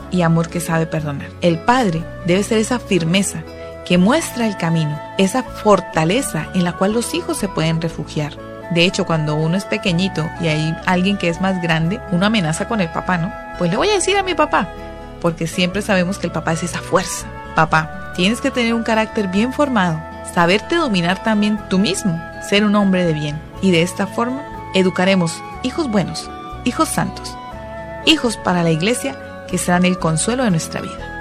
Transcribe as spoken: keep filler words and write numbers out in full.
y amor que sabe perdonar. El padre debe ser esa firmeza que muestra el camino, esa fortaleza en la cual los hijos se pueden refugiar. De hecho, cuando uno es pequeñito y hay alguien que es más grande, uno amenaza con el papá, ¿no? Pues le voy a decir a mi papá, porque siempre sabemos que el papá es esa fuerza. Papá, tienes que tener un carácter bien formado, saberte dominar también tú mismo, ser un hombre de bien. Y de esta forma, educaremos hijos buenos, hijos santos, hijos para la iglesia que serán el consuelo de nuestra vida.